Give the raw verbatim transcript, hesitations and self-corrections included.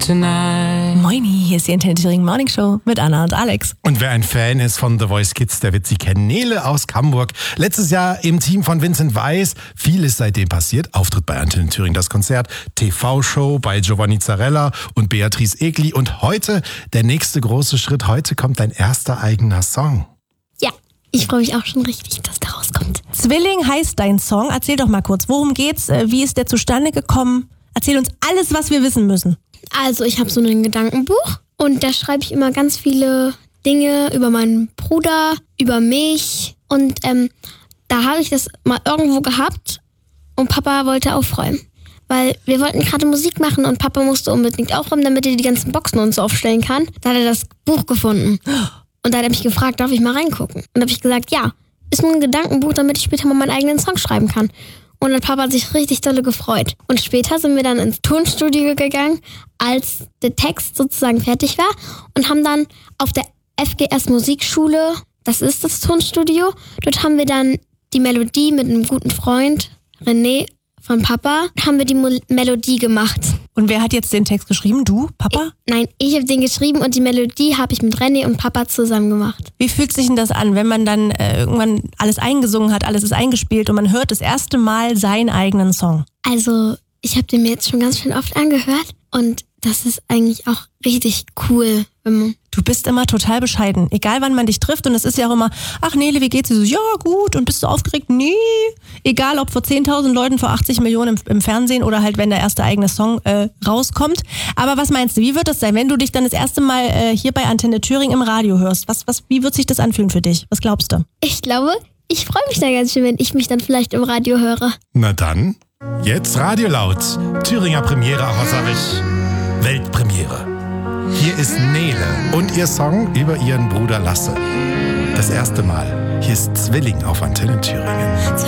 tonight. Moini, hier ist die Antenne Thüringen Morning Show mit Anna und Alex. Und wer ein Fan ist von The Voice Kids, der wird sie kennen. Nele aus Hamburg. Letztes Jahr im Team von Vincent Weiss. Viel ist seitdem passiert. Auftritt bei Antenne Thüringen, das Konzert, T V-Show bei Giovanni Zarella und Beatrice Egli. Und heute der nächste große Schritt. Heute kommt dein erster eigener Song. Ja, ich freue mich auch schon richtig, dass der rauskommt. Zwilling heißt dein Song. Erzähl doch mal kurz, worum geht's? Wie ist der zustande gekommen? Erzähl uns alles, was wir wissen müssen. Also ich habe so ein Gedankenbuch und da schreibe ich immer ganz viele Dinge über meinen Bruder, über mich. Und ähm, da habe ich das mal irgendwo gehabt und Papa wollte aufräumen. Weil wir wollten gerade Musik machen und Papa musste unbedingt aufräumen, damit er die ganzen Boxen und so aufstellen kann. Da hat er das Buch gefunden. Und da hat er mich gefragt, darf ich mal reingucken? Und da habe ich gesagt, ja, ist nur ein Gedankenbuch, damit ich später mal meinen eigenen Song schreiben kann. Und dann Papa hat sich richtig dolle gefreut. Und später sind wir dann ins Tonstudio gegangen, als der Text sozusagen fertig war. Und haben dann auf der F G S Musikschule, das ist das Tonstudio, dort haben wir dann die Melodie mit einem guten Freund, René von Papa, haben wir die Mo- Melodie gemacht. Und wer hat jetzt den Text geschrieben? Du, Papa? Ich, nein, ich habe den geschrieben und die Melodie habe ich mit René und Papa zusammen gemacht. Wie fühlt sich denn das an, wenn man dann äh, irgendwann alles eingesungen hat, alles ist eingespielt und man hört das erste Mal seinen eigenen Song? Also, ich habe den mir jetzt schon ganz schön oft angehört und das ist eigentlich auch richtig cool. Wenn man Du bist immer total bescheiden, egal wann man dich trifft. Und es ist ja auch immer, ach Nele, wie geht's dir? So, ja gut, und bist du aufgeregt? Nee. Egal ob vor zehntausend Leuten, vor achtzig Millionen im, im Fernsehen oder halt, wenn der erste eigene Song äh, rauskommt. Aber was meinst du, wie wird das sein, wenn du dich dann das erste Mal äh, hier bei Antenne Thüringen im Radio hörst? Was, was, wie wird sich das anfühlen für dich? Was glaubst du? Ich glaube, ich freue mich da ganz schön, wenn ich mich dann vielleicht im Radio höre. Na dann, jetzt Radio laut. Thüringer Premiere, aber sag ich, Weltpremiere. Hier ist Nele und ihr Song über ihren Bruder Lasse. Das erste Mal. Hier ist Zwilling auf Antenne Thüringen.